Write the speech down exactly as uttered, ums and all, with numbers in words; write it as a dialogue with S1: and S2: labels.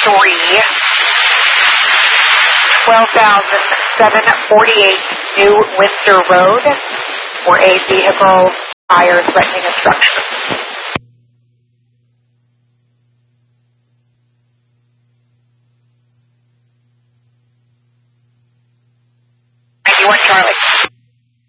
S1: three, twelve thousand seven hundred forty-eight New Windsor Road for a vehicle fire threatening a structure. ninety-one Charlie.